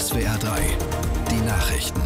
SWR 3, die Nachrichten.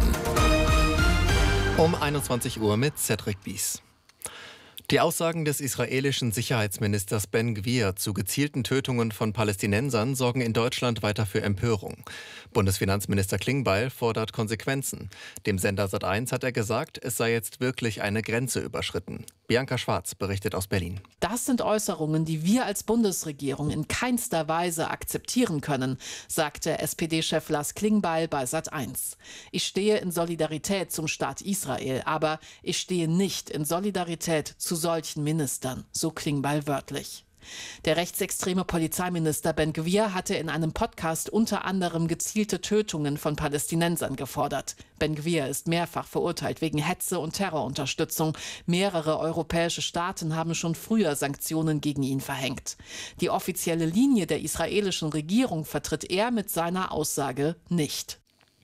Um 21 Uhr mit Cedric Bies. Die Aussagen des israelischen Sicherheitsministers Ben Gvir zu gezielten Tötungen von Palästinensern sorgen in Deutschland weiter für Empörung. Bundesfinanzminister Klingbeil fordert Konsequenzen. Dem Sender Sat.1 hat er gesagt, es sei jetzt wirklich eine Grenze überschritten. Bianca Schwarz berichtet aus Berlin. Das sind Äußerungen, die wir als Bundesregierung in keinster Weise akzeptieren können, sagte SPD-Chef Lars Klingbeil bei Sat.1. Ich stehe in Solidarität zum Staat Israel, aber ich stehe nicht in Solidarität zu solchen Ministern, so Klingbeil wörtlich. Der rechtsextreme Polizeiminister Ben Gvir hatte in einem Podcast unter anderem gezielte Tötungen von Palästinensern gefordert. Ben Gvir ist mehrfach verurteilt wegen Hetze und Terrorunterstützung. Mehrere europäische Staaten haben schon früher Sanktionen gegen ihn verhängt. Die offizielle Linie der israelischen Regierung vertritt er mit seiner Aussage nicht.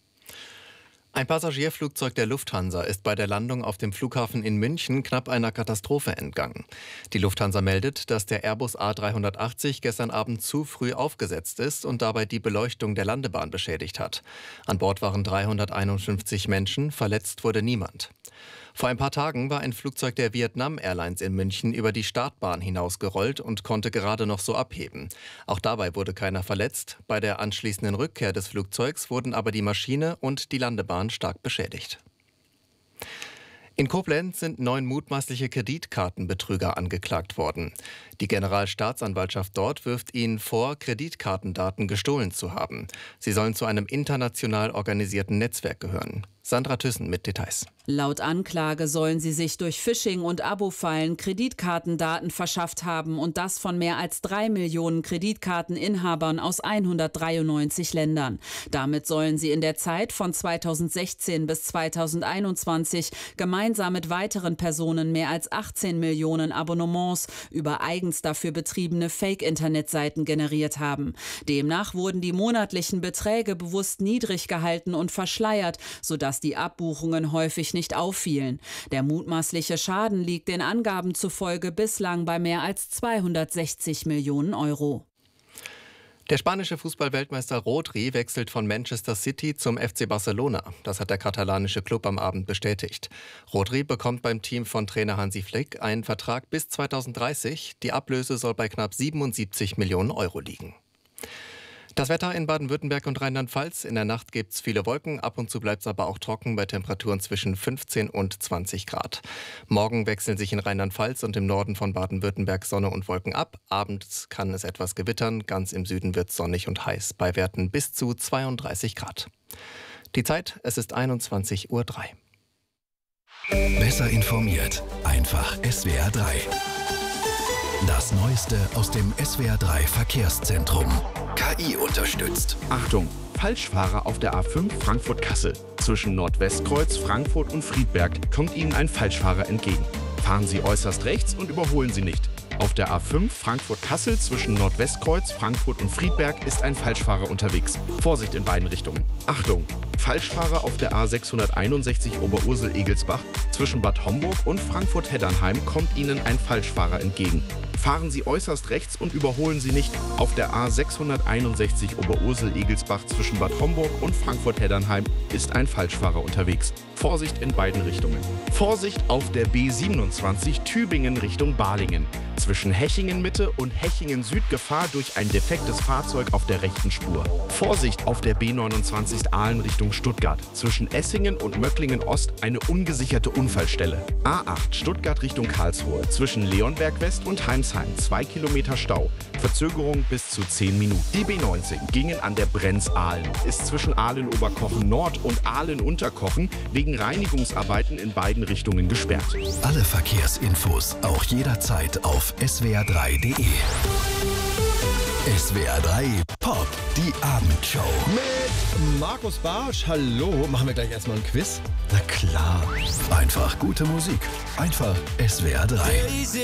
Ein Passagierflugzeug der Lufthansa ist bei der Landung auf dem Flughafen in München knapp einer Katastrophe entgangen. Die Lufthansa meldet, dass der Airbus A380 gestern Abend zu früh aufgesetzt ist und dabei die Beleuchtung der Landebahn beschädigt hat. An Bord waren 351 Menschen, verletzt wurde niemand. Vor ein paar Tagen war ein Flugzeug der Vietnam Airlines in München über die Startbahn hinausgerollt und konnte gerade noch so abheben. Auch dabei wurde keiner verletzt. Bei der anschließenden Rückkehr des Flugzeugs wurden aber die Maschine und die Landebahn stark beschädigt. In Koblenz sind 9 mutmaßliche Kreditkartenbetrüger angeklagt worden. Die Generalstaatsanwaltschaft dort wirft ihnen vor, Kreditkartendaten gestohlen zu haben. Sie sollen zu einem international organisierten Netzwerk gehören. Sandra Thyssen mit Details. Laut Anklage sollen sie sich durch Phishing und Abo-Fallen Kreditkartendaten verschafft haben und das von mehr als 3 Millionen Kreditkarteninhabern aus 193 Ländern. Damit sollen sie in der Zeit von 2016 bis 2021 gemeinsam mit weiteren Personen mehr als 18 Millionen Abonnements über eigens dafür betriebene Fake-Internetseiten generiert haben. Demnach wurden die monatlichen Beträge bewusst niedrig gehalten und verschleiert, sodass die Abbuchungen häufig nicht auffielen. Der mutmaßliche Schaden liegt den Angaben zufolge bislang bei mehr als 260 Millionen Euro. Der spanische Fußballweltmeister Rodri wechselt von Manchester City zum FC Barcelona. Das hat der katalanische Club am Abend bestätigt. Rodri bekommt beim Team von Trainer Hansi Flick einen Vertrag bis 2030. Die Ablöse soll bei knapp 77 Millionen Euro liegen. Das Wetter in Baden-Württemberg und Rheinland-Pfalz. In der Nacht gibt es viele Wolken, ab und zu bleibt es aber auch trocken bei Temperaturen zwischen 15 und 20 Grad. Morgen wechseln sich in Rheinland-Pfalz und im Norden von Baden-Württemberg Sonne und Wolken ab. Abends kann es etwas gewittern, ganz im Süden wird es sonnig und heiß, bei Werten bis zu 32 Grad. Die Zeit, es ist 21:03 Uhr. Besser informiert, einfach SWR 3. Das Neueste aus dem SWR 3 Verkehrszentrum. KI unterstützt. Achtung, Falschfahrer auf der A5 Frankfurt-Kassel. Zwischen Nordwestkreuz, Frankfurt und Friedberg kommt Ihnen ein Falschfahrer entgegen. Fahren Sie äußerst rechts und überholen Sie nicht. Auf der A5 Frankfurt-Kassel zwischen Nordwestkreuz, Frankfurt und Friedberg ist ein Falschfahrer unterwegs. Vorsicht in beiden Richtungen. Achtung, Falschfahrer auf der A661 Oberursel-Egelsbach zwischen Bad Homburg und Frankfurt-Heddernheim kommt Ihnen ein Falschfahrer entgegen. Fahren Sie äußerst rechts und überholen Sie nicht. Auf der A661 Oberursel-Egelsbach zwischen Bad Homburg und Frankfurt-Heddernheim ist ein Falschfahrer unterwegs. Vorsicht in beiden Richtungen. Vorsicht auf der B27 Tübingen Richtung Balingen. Zwischen Hechingen-Mitte und Hechingen-Süd Gefahr durch ein defektes Fahrzeug auf der rechten Spur. Vorsicht auf der B29 Aalen Richtung Stuttgart. Zwischen Essingen und Möcklingen-Ost eine ungesicherte Unfallstelle. A8 Stuttgart Richtung Karlsruhe. Zwischen Leonberg West und Heimsheim 2 Kilometer Stau. Verzögerung bis zu 10 Minuten. Die B19 gingen an der Brenz-Aalen. Ist zwischen Aalen-Oberkochen Nord und Aalen-Unterkochen wegen Reinigungsarbeiten in beiden Richtungen gesperrt. Alle Verkehrsinfos auch jederzeit auf swr3.de. SWR 3 Pop, die Abendshow. Mit Markus Bartsch. Hallo, machen wir gleich erstmal ein Quiz? Na klar. Einfach gute Musik. Einfach SWR 3.